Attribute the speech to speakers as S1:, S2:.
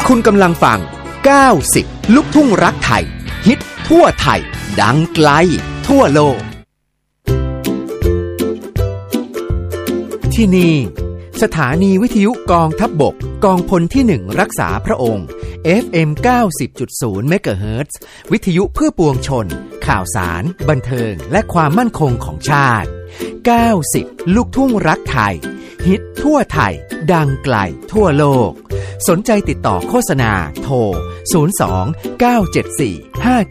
S1: คุณกำลังฟัง90ลูกทุ่งรักไทยฮิตทั่วไทยดังไกลทั่วโลกที่นี่สถานีวิทยุกองทัพบกกองพลที่1รักษาพระองค์ FM 90.0 เมกะเฮิรตซ์วิทยุเพื่อปวงชนข่าวสารบันเทิงและความมั่นคงของชาติ90ลูกทุ่งรักไทยฮิตทั่วไทยดังไกลทั่วโลกสนใจติดต่อโฆษณาโทร02 974